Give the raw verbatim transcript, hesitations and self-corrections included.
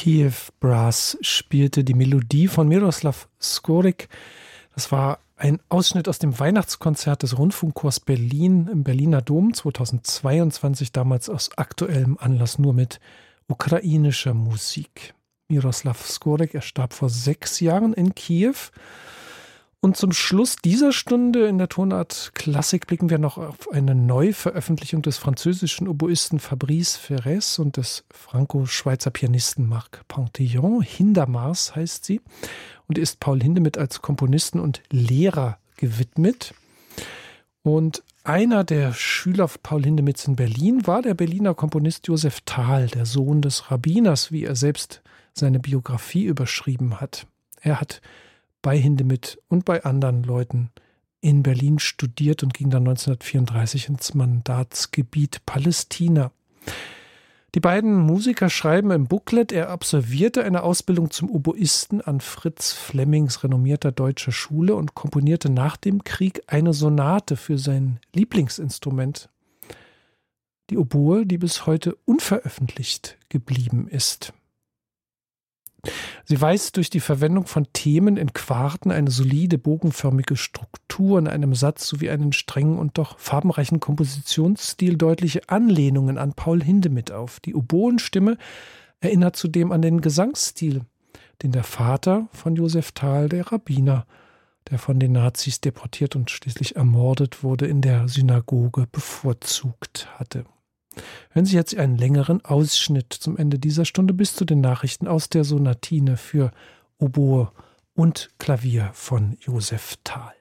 Kiew Brass spielte die Melodie von Miroslav Skorik. Das war ein Ausschnitt aus dem Weihnachtskonzert des Rundfunkchors Berlin im Berliner Dom zweitausendzweiundzwanzig, damals aus aktuellem Anlass nur mit ukrainischer Musik. Miroslav Skorik, er starb vor sechs Jahren in Kiew. Und zum Schluss dieser Stunde in der Tonart Klassik blicken wir noch auf eine Neuveröffentlichung des französischen Oboisten Fabrice Ferrez und des franco-schweizer Pianisten Marc Pantillon. Hindemars heißt sie und ist Paul Hindemith als Komponisten und Lehrer gewidmet. Und einer der Schüler Paul Hindemiths in Berlin war der Berliner Komponist Josef Thal, der Sohn des Rabbiners, wie er selbst seine Biografie überschrieben hat. Er hat bei Hindemith und bei anderen Leuten in Berlin studiert und ging dann neunzehnhundertvierunddreißig ins Mandatsgebiet Palästina. Die beiden Musiker schreiben im Booklet, er absolvierte eine Ausbildung zum Oboisten an Fritz Flemmings renommierter deutscher Schule und komponierte nach dem Krieg eine Sonate für sein Lieblingsinstrument, die Oboe, die bis heute unveröffentlicht geblieben ist. Sie weist durch die Verwendung von Themen in Quarten eine solide, bogenförmige Struktur in einem Satz sowie einen strengen und doch farbenreichen Kompositionsstil deutliche Anlehnungen an Paul Hindemith auf. Die Oboenstimme erinnert zudem an den Gesangsstil, den der Vater von Josef Thal, der Rabbiner, der von den Nazis deportiert und schließlich ermordet wurde, in der Synagoge bevorzugt hatte. Hören Sie jetzt einen längeren Ausschnitt zum Ende dieser Stunde bis zu den Nachrichten aus der Sonatine für Oboe und Klavier von Josef Thal.